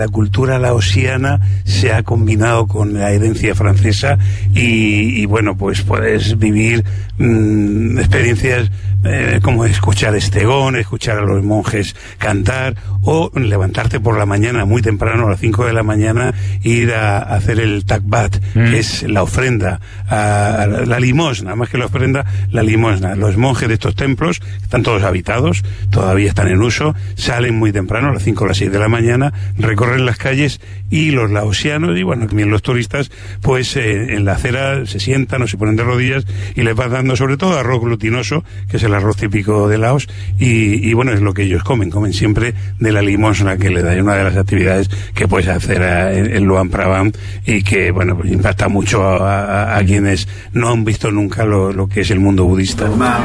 La cultura laosiana se ha combinado con la herencia francesa y bueno, pues puedes vivir experiencias como escuchar estegón, escuchar a los monjes cantar o levantarte por la mañana muy temprano, a las 5 de la mañana, ir a hacer el takbat, que es la ofrenda, la limosna, más que la ofrenda, la limosna. Los monjes de estos templos están todos habitados, todavía están en uso, salen muy temprano, a las 5 o las 6 de la mañana, recorren las calles y los laosianos y bueno, también los turistas, pues en la acera se sientan o se ponen de rodillas y les van dando sobre todo arroz glutinoso, que es el arroz típico de Laos, y bueno, es lo que ellos comen siempre de la limosna que le da. Es una de las actividades que puedes hacer en Luang Prabang y que bueno, pues impacta mucho a quienes no han visto nunca lo que es el mundo budista.